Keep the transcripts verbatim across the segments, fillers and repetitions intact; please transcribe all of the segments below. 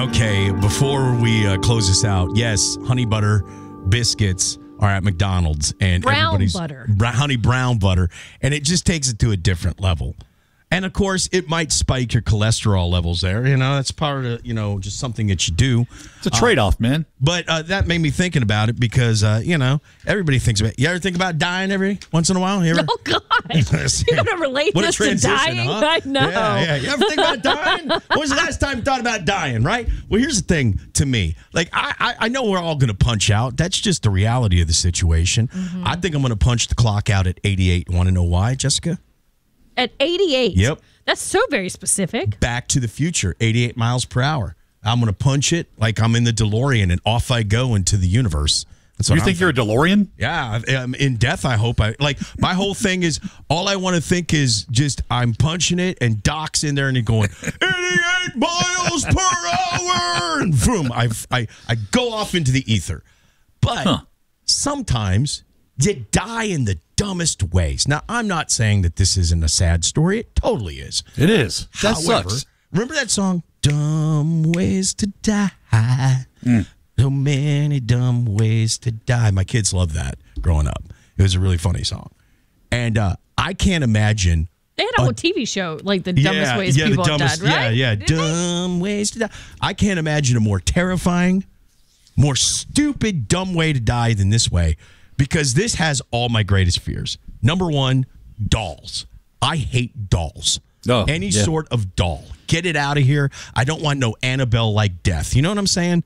Okay, before we uh, close this out, yes, honey butter biscuits are at McDonald's. And brown everybody's butter. Br- honey brown butter. And it just takes it to a different level. And, of course, it might spike your cholesterol levels there. You know, that's part of, you know, just something that you do. It's a trade-off, uh, man. But uh, that made me thinking about it because, uh, you know, everybody thinks about it. You ever think about dying every once in a while? You ever? Oh, God. You don't relate What a this to transition, dying? huh? I know. Yeah, yeah. You ever think about dying? When was the last time you thought about dying, right? Well, here's the thing to me. Like, I, I, I know we're all going to punch out. That's just the reality of the situation. Mm-hmm. I think I'm going to punch the clock out at eighty-eight. Want to know why, Jessica? At eighty-eight? Yep. That's so very specific. Back to the Future, eighty-eight miles per hour. I'm going to punch it like I'm in the DeLorean, and off I go into the universe. That's what you I'm think thinking. you're a DeLorean? Yeah, I'm in death. I hope I like. My whole thing is all I want to think is just I'm punching it, and Doc's in there, and he's going eighty-eight miles per hour, and boom, I I I go off into the ether. But huh. sometimes you die in the dumbest ways. Now, I'm not saying that this isn't a sad story. It totally is. It is. That However, sucks. Remember that song, Dumb Ways to Die? Mm. So many dumb ways to die. My kids loved that growing up. It was a really funny song. And uh, I can't imagine. They had a whole T V show, like the dumbest yeah, ways yeah, people the dumbest, have died, right? Yeah, yeah. Didn't dumb they? Ways to die. I can't imagine a more terrifying, more stupid, dumb way to die than this way. Because this has all my greatest fears. Number one, dolls. I hate dolls. Oh, Any yeah. sort of doll. Get it out of here. I don't want no Annabelle-like death. You know what I'm saying?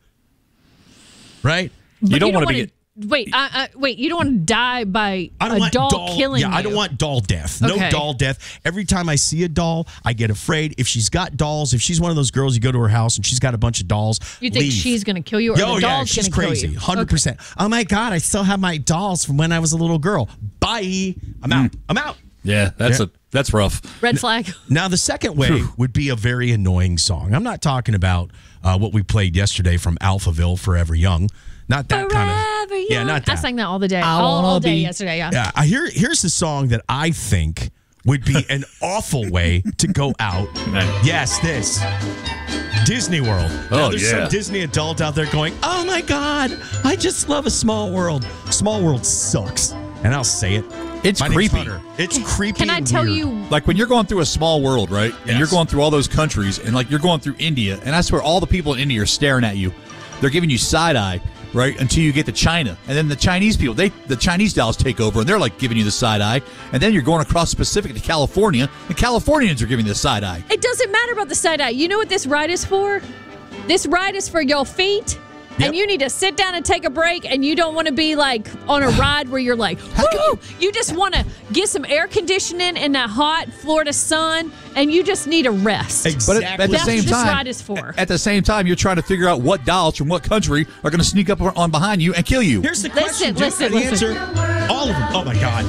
Right? But you don't, don't want to be... Get, wait, uh, uh, wait. You don't want to die by I don't a want doll, doll killing Yeah, you. I don't want doll death. No Okay. doll death. Every time I see a doll, I get afraid. If she's got dolls, if she's one of those girls, you go to her house and she's got a bunch of dolls, You think leave. she's going to kill you, or Oh, the yeah, doll's she's going to kill crazy. you? one hundred percent. Okay. Oh, my God, I still have my dolls from when I was a little girl. Bye. I'm out. Mm. I'm out. Yeah, that's Yeah. a that's rough. Red flag. Now, the second way would be a very annoying song. I'm not talking about uh, what we played yesterday from Alphaville, Forever Young. Not that kind of. Forever Yeah, young. not that. I sang that all the day. I All, all wanna day be- yesterday, yeah. Yeah, I hear, here's the song that I think would be an awful way to go out. Yes, this. Disney World. Oh, now, there's yeah. some Disney adult out there going, oh, my God, I just love A Small World. Small World sucks. And I'll say it. It's My name's creepy. Hunter. It's creepy. Can I and tell weird. you? Like when you're going through a small world, right? And Yes. you're going through all those countries, and like you're going through India, and I swear all the people in India are staring at you. They're giving you side eye, right? Until you get to China, and then the Chinese people, they the Chinese dolls take over, and they're like giving you the side eye. And then you're going across the Pacific to California, and Californians are giving you the side eye. It doesn't matter about the side eye. You know what this ride is for? This ride is for your feet. Yep. And you need to sit down and take a break, and you don't want to be like on a ride where you're like, woo! You just want to get some air conditioning in that hot Florida sun, and you just need a rest. Exactly. But at, at the That's same what this time, ride is for. At the same time, you're trying to figure out what dolls from what country are going to sneak up on behind you and kill you. Here's the Listen, question. Just listen, the listen. answer. All of them. Oh, my God.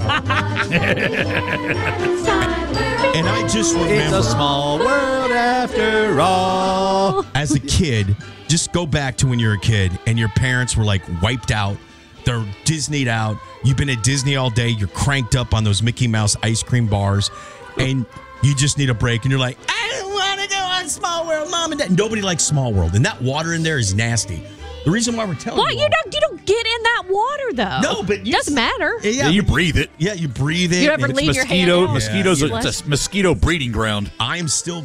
And I just remember. It's a small world after all. As a kid, just go back to when you were a kid and your parents were like wiped out. They're Disneyed out. You've been at Disney all day. You're cranked up on those Mickey Mouse ice cream bars. And you just need a break. And you're like, I don't want to go on Small World, Mom and Dad. Nobody likes Small World. And that water in there is nasty. The reason why we're telling Why you. you all- don't you don't get in that water though? No, but you doesn't matter. Yeah, you breathe it. Yeah, you breathe it. You ever and leave It's your hand mosquito. out? Mosquitoes. Yeah. Are, it's a mosquito breeding ground. I'm still